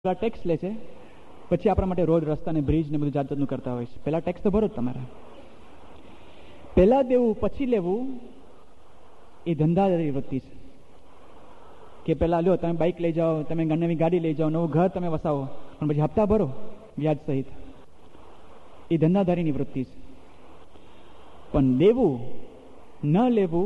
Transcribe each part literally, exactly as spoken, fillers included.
Tax લે છે, પછી આપણા માટે રોડ રસ્તા ને બ્રિજ ને બધું જાત જાતનું કરતા હોય છે. પહેલા ટેક્સ તો ભરો જ તમારે. પહેલા દેવું પછી લેવું એ ધંધાદારી વૃત્તિ છે. કે પહેલા લ્યો તમે બાઇક લઈ જાઓ, તમે નવી ગાડી લઈ જાઓ, નવું ઘર તમે વસાવો, પણ પછી હપ્તા ભરો વ્યાજ સહિત. એ ધંધાદારીની વૃત્તિ છે. પણ દેવું ન લેવું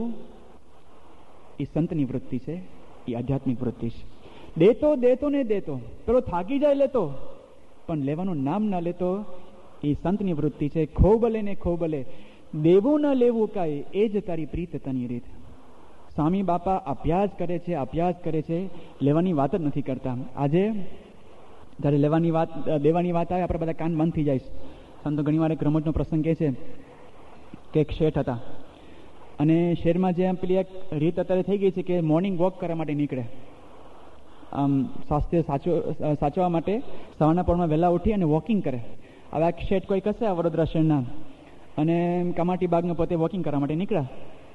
એ સંતની વૃત્તિ છે, એ આધ્યાત્મિક વૃત્તિ છે. દેતો દેતો ને દેતો, પેલો થાકી જાય લેતો, પણ લેવાનું નામ ના લેતો એ સંતની વૃત્તિ છે. ખોબલે ને ખોબલે દેવું ન લેવું કાંઈ, એ જ તારી પ્રીત તની રીત. સ્વામી બાપા અભ્યાસ કરે છે, અભ્યાસ કરે છે, લેવાની વાત જ નથી કરતા. આજે જ્યારે લેવાની વાત દેવાની વાત આવે આપણે બધા કાન બંધ થઈ જાય. સંતો ઘણી વાર એક રમતનો પ્રસંગ કહે છે કે એક શેઠ હતા અને શહેરમાં જે પેલી એક રીત અત્યારે થઈ ગઈ છે કે મોર્નિંગ વોક કરવા માટે નીકળે, આમ સ્વાસ્થ્ય સાચો સાચવવા માટે સવારના પરમાં વહેલા ઉઠી અને વોકિંગ કરે. હવે આ શેઠ કોઈ કશે વડોદરા શહેરના અને કમાટી બાગમાં પોતે વોકિંગ કરવા માટે નીકળ્યા.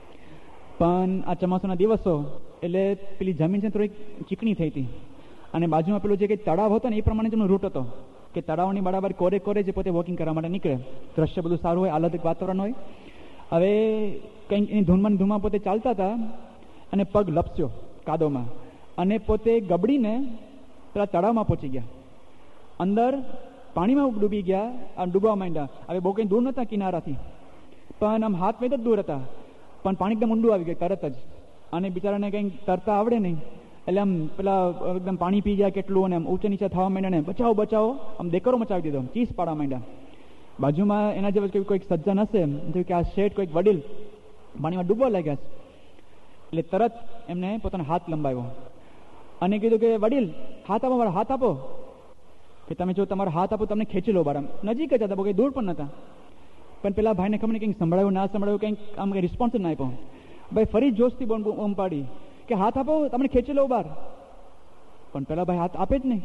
પણ આ ચોમાસાના દિવસો એટલે પેલી જમીન છે થોડીક ચીકણી થઈ હતી અને બાજુમાં પેલું જે કંઈ તળાવ હતો ને એ પ્રમાણે જેનો રૂટ હતો કે તળાવની બરાબર કોરે કોરે જે પોતે વોકિંગ કરવા માટે નીકળે. દ્રશ્ય બધું સારું હોય, આહલાદક વાતાવરણ હોય. હવે કંઈક એની ધૂનમાં ધૂમાં પોતે ચાલતા હતા અને પગ લપસ્યો કાદોમાં અને પોતે ગબડીને પેલા તળાવમાં પહોંચી ગયા. અંદર પાણીમાં ડૂબી ગયા, આમ ડૂબવા માંડ્યા. હવે બહુ કંઈ દૂર નહોતા કિનારાથી, પણ આમ હાથ મેં જ દૂર હતા, પણ પાણી એકદમ ઊંડું આવી ગયું તરત જ. અને બિચારાને કંઈક તરતા આવડે નહીં એટલે આમ પેલા એકદમ પાણી પી ગયા કેટલું, અને આમ ઊંચે નીચે થવા માંડ્યા ને બચાવો બચાવો આમ દેકરો મચાવી દીધો, ચીસ પાડવા માંડ્યા. બાજુમાં એના જેવા કોઈક સજ્જન હશે જેવું કે આ શેઠ કોઈક વડીલ પાણીમાં ડૂબવા લાગ્યા છે એટલે તરત એમને પોતાનો હાથ લંબાવ્યો અને કીધું કે વડીલ હાથ આપો, મારો હાથ આપો, કે તમે જો તમારો હાથ આપો તમને ખેંચી લો. બાર નજીક જ હતા, બહુ કંઈ દૂર પણ નહોતા. પણ પેલા ભાઈને ખબર નહીં કંઈક સંભળાયું ના સંભળાયું, કંઈક આમ કંઈ રિસ્પોન્સ જ ના આપ્યો. ભાઈ ફરી જોશથી બૂમ પાડી કે હાથ આપો, તમને ખેંચી લો બહાર. પણ પેલા ભાઈ હાથ આપે જ નહીં.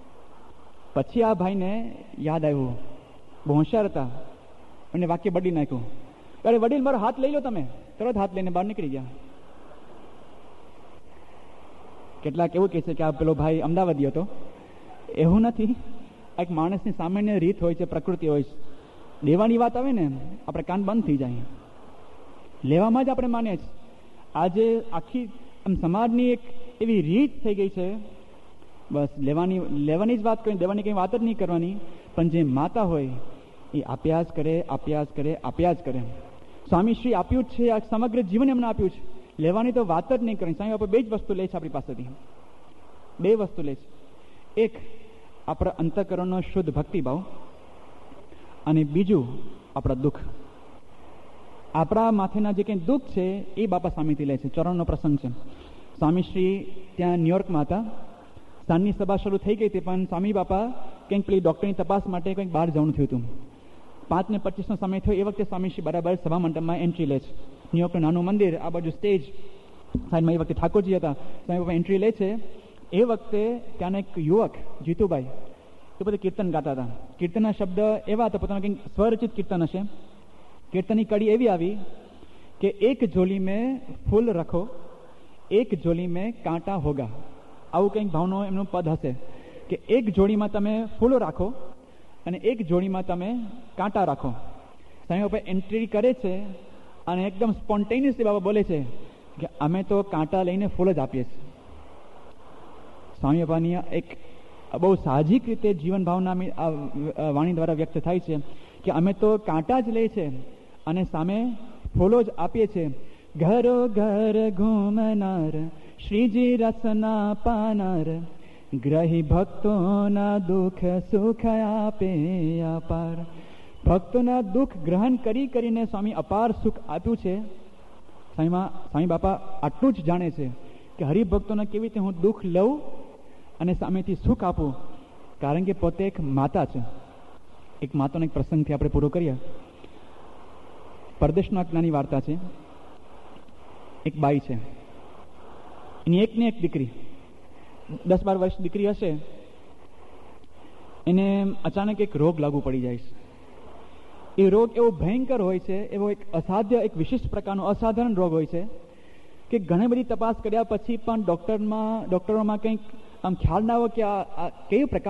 પછી આ ભાઈને યાદ આવ્યું, બહુ હોશિયાર હતા, એને વાક્ય બદલી નાખ્યું, અરે વડીલ મારો હાથ લઈ લો તમે. તરત હાથ લઈને બહાર નીકળી ગયા. કેટલાક એવું કહે છે કે આ પેલો ભાઈ અમદાવાદી હતો. એવું નથી, એક માણસની સામાન્ય રીત હોય છે, પ્રકૃતિ હોય છે. દેવાની વાત આવે ને આપણે કાન બંધ થઈ જાય, લેવામાં જ આપણે માનીએ છીએ. આજે આખી આમ સમાજની એક એવી રીત થઈ ગઈ છે, બસ લેવાની લેવાની જ વાત કરી, દેવાની કંઈ વાત જ નહીં કરવાની. પણ જે માતા હોય એ આપ્યા જ કરે, આપ્યા જ કરે, આપ્યા જ કરે. સ્વામીશ્રી આપ્યું જ છે, આ સમગ્ર જીવન એમને આપ્યું છે. લેવાની તો વાત જ નહીં કરવાની. સ્વામી બાપા બે જ વસ્તુ લે છે આપણી પાસેથી, બે વસ્તુ લે છે. એક આપણા અંતઃકરણનો શુદ્ધ ભક્તિભાવ અને બીજું આપણા દુઃખ. આપણા માથેના જે કંઈ દુઃખ છે એ બાપા સ્વામીથી લે છે. ચરણનો પ્રસંગ છે. સ્વામીશ્રી ત્યાં ન્યુયોર્કમાં હતા, સાંજની સભા શરૂ થઈ ગઈ હતી, પણ સ્વામી બાપા કંઈક પેલી ડૉક્ટરની તપાસ માટે કંઈક બહાર જવાનું થયું હતું. પાંચ ને પચીસનો સમય થયો એ વખતે સ્વામીશ્રી બરાબર સભા મંડપમાં એન્ટ્રી લે છે. ન્યુયોર્કનું નાનું મંદિર, આ બાજુ સ્ટેજ, સાઈડમાં એ વખતે ઠાકોરજી હતા. સ્વામી બાપા એન્ટ્રી લે છે. એ વખતે ત્યાંના એક યુવક જીતુભાઈ એ બધે કીર્તન ગાતા હતા. કીર્તનના શબ્દ એવા હતા, પોતાના કંઈક સ્વરચિત કીર્તન હશે. કીર્તનની કડી એવી આવી કે એક ઝોલી મેં ફૂલ રખો, એક ઝોલી મેં કાંટા હોગા. આવું કંઈક ભાવનો એમનું પદ હશે કે એક જોડીમાં તમે ફૂલો રાખો અને એક જોડીમાં તમે કાંટા રાખો. સ્વામી બાપા એન્ટ્રી કરે છે અને એકદમ સ્પોન્ટેનિયસલી બાબા બોલે છે કે અમે તો કાંટા લઈને ફૂલ જ આપીએ છીએ. સ્વામી બાપાની એક બહુ સાહજિક રીતે જીવન ભાવના વાણી દ્વારા વ્યક્ત થાય છે કે અમે તો કાંટા જ લઈએ છે અને સામે ફૂલો જ આપીએ છીએ. ઘરો ઘર ઘૂમનાર શ્રીજી રસના પાનાર, ગ્રહી ભક્તોના દુઃખ સુખ આપે અપાર. ભક્તોના દુઃખ ગ્રહણ કરી કરીને સ્વામી અપાર સુખ આપ્યું છે. સ્વામીમાં સ્વામી બાપા આટલું જ જાણે છે કે હરિભક્તોને કેવી રીતે હું દુઃખ લઉં અને સામેથી સુખ આપું, કારણ કે પોતે એક માતા છે. એક માતાનો એક પ્રસંગથી આપણે પૂરો કરીએ. પરદેશના નાની વાર્તા છે. એક બાઈ છે, એની એક ને એક દીકરી, દસ બાર વર્ષ દીકરી હશે. એને અચાનક એક રોગ લાગુ પડી જાય છે. એ રોગ એવો ભયંકર હોય છે, એવો એક અસાધ્ય, એક વિશિષ્ટ પ્રકારનો અસાધારણ રોગ હોય છે કે ઘણી બધી તપાસ કર્યા પછી પણ ડોક્ટરમાં ડોક્ટરોમાં કંઈક આમ ખ્યાલ ના હોય કે આ કેવી પ્રકાર